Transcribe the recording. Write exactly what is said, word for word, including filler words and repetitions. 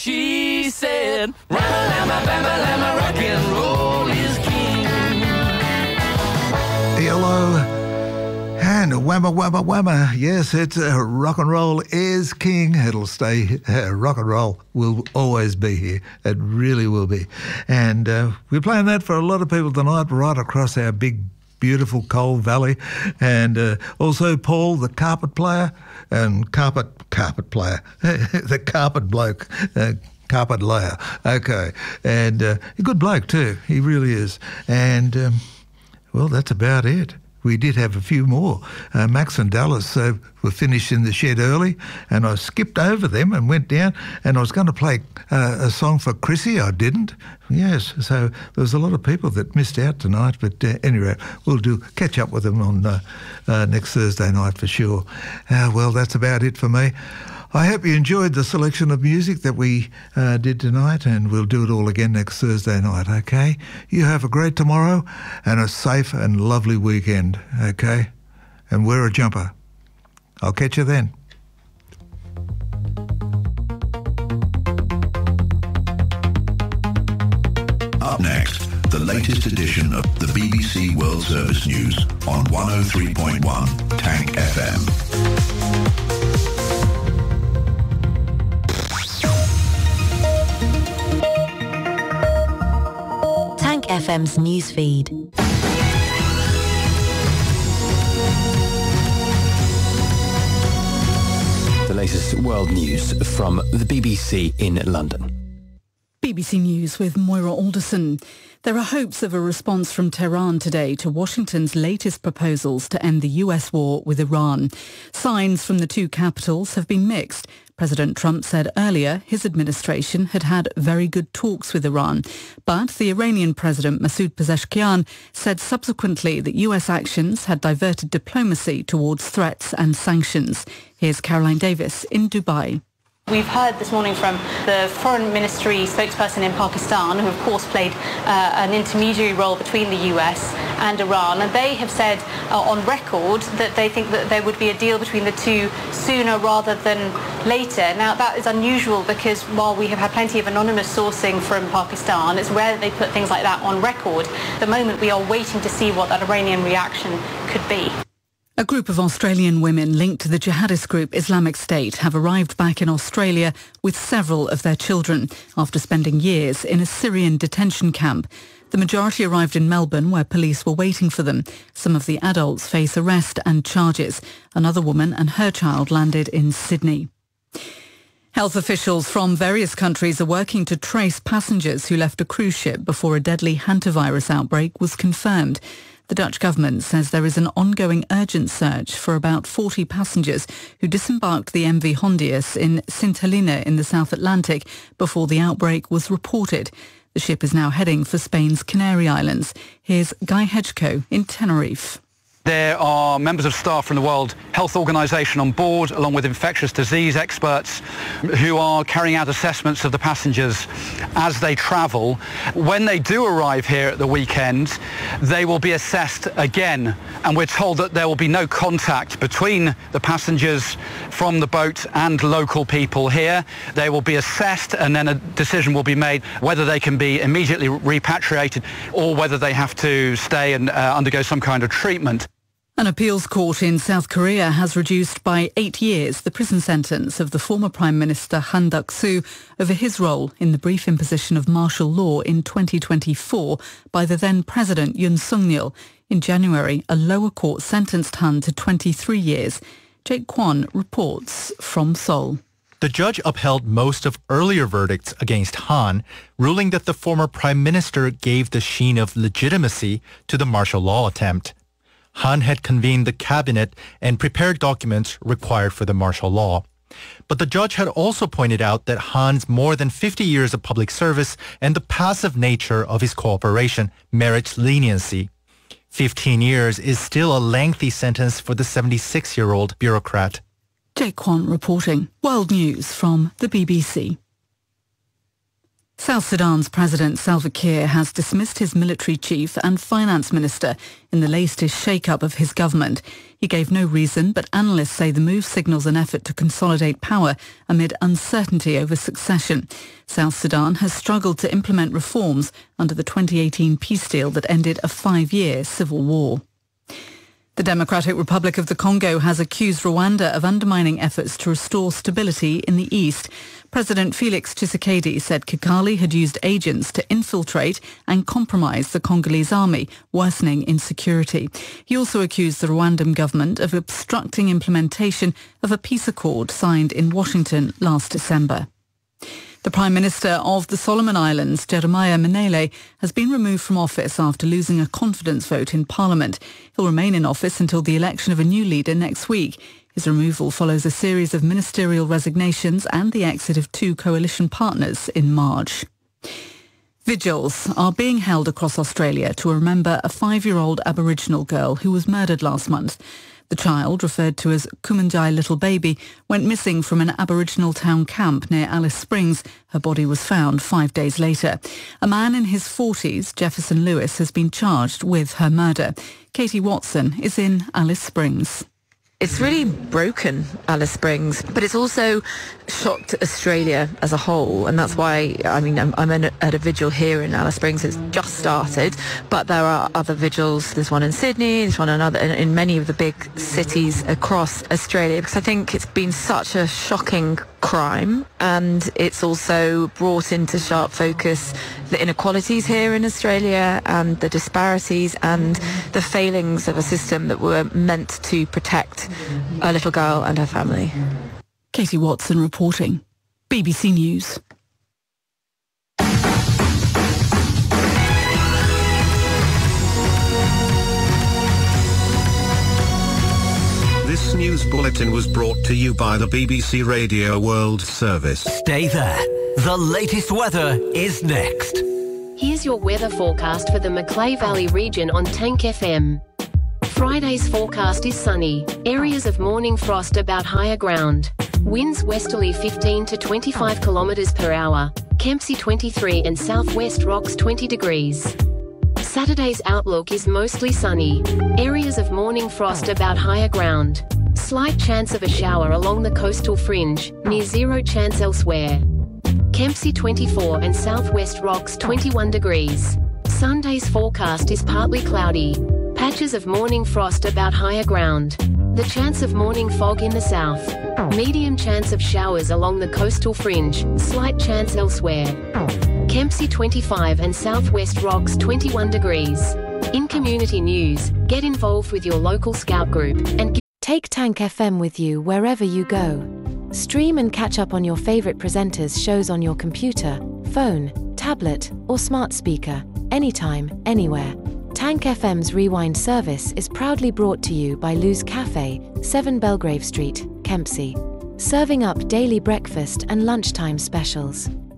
she said, Rama, Bama, Lama, rock and roll is king. Hello. And whamma, whamma, whamma. Yes, it's uh, rock and roll is king. It'll stay. Uh, rock and roll will always be here. It really will be. And uh, we're playing that for a lot of people tonight, right across our big, beautiful Coal Valley. And uh, also Paul, the carpet player, and carpet carpet player, the carpet bloke. Uh, Carpet layer. Okay. And uh, a good bloke too. He really is. And, um, well, that's about it. We did have a few more. Uh, Max and Dallas uh, were finished in the shed early, and I skipped over them and went down, and I was going to play uh, a song for Chrissy. I didn't. Yes, so there was a lot of people that missed out tonight, but uh, anyway, we'll do catch up with them on uh, uh, next Thursday night for sure. Uh, well, that's about it for me. I hope you enjoyed the selection of music that we uh, did tonight, and we'll do it all again next Thursday night, okay? You have a great tomorrow and a safe and lovely weekend, okay? And wear a jumper. I'll catch you then. Up next, the latest edition of the B B C World Service News on one oh three point one Tank F M. F M's newsfeed. The latest world news from the B B C in London. B B C News with Moira Alderson. There are hopes of a response from Tehran today to Washington's latest proposals to end the U S war with Iran. Signs from the two capitals have been mixed. President Trump said earlier his administration had had very good talks with Iran. But the Iranian President Masoud Pezeshkian said subsequently that U S actions had diverted diplomacy towards threats and sanctions. Here's Caroline Davis in Dubai. We've heard this morning from the Foreign Ministry spokesperson in Pakistan, who of course played uh, an intermediary role between the U S and Iran, and they have said uh, on record that they think that there would be a deal between the two sooner rather than later. Now that is unusual because while we have had plenty of anonymous sourcing from Pakistan, it's rare that they put things like that on record. At the moment we are waiting to see what that Iranian reaction could be. A group of Australian women linked to the jihadist group Islamic State have arrived back in Australia with several of their children after spending years in a Syrian detention camp. The majority arrived in Melbourne, where police were waiting for them. Some of the adults face arrest and charges. Another woman and her child landed in Sydney. Health officials from various countries are working to trace passengers who left a cruise ship before a deadly hantavirus outbreak was confirmed. The Dutch government says there is an ongoing urgent search for about forty passengers who disembarked the M V Hondius in Sint Helena in the South Atlantic before the outbreak was reported. The ship is now heading for Spain's Canary Islands. Here's Guy Hedgecoe in Tenerife. There are members of staff from the World Health Organization on board, along with infectious disease experts who are carrying out assessments of the passengers as they travel. When they do arrive here at the weekend, they will be assessed again, and we're told that there will be no contact between the passengers from the boat and local people here. They will be assessed, and then a decision will be made whether they can be immediately repatriated or whether they have to stay and uh, undergo some kind of treatment. An appeals court in South Korea has reduced by eight years the prison sentence of the former Prime Minister Han Duck-soo over his role in the brief imposition of martial law in twenty twenty-four by the then President Yoon Suk-yeol. In January, a lower court sentenced Han to twenty-three years. Jake Kwon reports from Seoul. The judge upheld most of earlier verdicts against Han, ruling that the former Prime Minister gave the sheen of legitimacy to the martial law attempt. Han had convened the cabinet and prepared documents required for the martial law. But the judge had also pointed out that Han's more than fifty years of public service and the passive nature of his cooperation merits leniency. fifteen years is still a lengthy sentence for the seventy-six-year-old bureaucrat. Jake Kwon reporting. World News from the B B C. South Sudan's President Salva Kiir has dismissed his military chief and finance minister in the latest shake-up of his government. He gave no reason, but analysts say the move signals an effort to consolidate power amid uncertainty over succession. South Sudan has struggled to implement reforms under the twenty eighteen peace deal that ended a five-year civil war. The Democratic Republic of the Congo has accused Rwanda of undermining efforts to restore stability in the east. President Felix Tshisekedi said Kigali had used agents to infiltrate and compromise the Congolese army, worsening insecurity. He also accused the Rwandan government of obstructing implementation of a peace accord signed in Washington last December. The Prime Minister of the Solomon Islands, Jeremiah Manele, has been removed from office after losing a confidence vote in Parliament. He'll remain in office until the election of a new leader next week. His removal follows a series of ministerial resignations and the exit of two coalition partners in March. Vigils are being held across Australia to remember a five-year-old Aboriginal girl who was murdered last month. The child, referred to as Kumanjai Little Baby, went missing from an Aboriginal town camp near Alice Springs. Her body was found five days later. A man in his forties, Jefferson Lewis, has been charged with her murder. Katie Watson is in Alice Springs. It's really broken Alice Springs, but it's also shocked Australia as a whole, and that's why, I mean, I'm, I'm in a, at a vigil here in Alice Springs. It's just started, but there are other vigils. There's one in Sydney, there's one another in, in many of the big cities across Australia, because I think it's been such a shocking crime, and it's also brought into sharp focus the inequalities here in Australia and the disparities and the failings of a system that were meant to protect a little girl and her family. Katie Watson reporting. B B C News. This news bulletin was brought to you by the B B C Radio World Service. Stay there. The latest weather is next. Here's your weather forecast for the Macleay Valley region on Tank F M. Friday's forecast is sunny. Areas of morning frost about higher ground. Winds westerly fifteen to twenty-five kilometres per hour. Kempsey twenty-three and southwest rocks twenty degrees. Saturday's outlook is mostly sunny. Areas of morning frost about higher ground. Slight chance of a shower along the coastal fringe, near zero chance elsewhere. Kempsey twenty-four and southwest rocks twenty-one degrees. Sunday's forecast is partly cloudy. Patches of morning frost about higher ground. The chance of morning fog in the south. Medium chance of showers along the coastal fringe, slight chance elsewhere. Kempsey twenty-five and southwest rocks twenty-one degrees. In community news, get involved with your local scout group and take Tank F M with you wherever you go. Stream and catch up on your favorite presenters' shows on your computer, phone, tablet, or smart speaker, anytime, anywhere. Tank F M's Rewind service is proudly brought to you by Lou's Cafe, seven Belgrave Street, Kempsey. Serving up daily breakfast and lunchtime specials.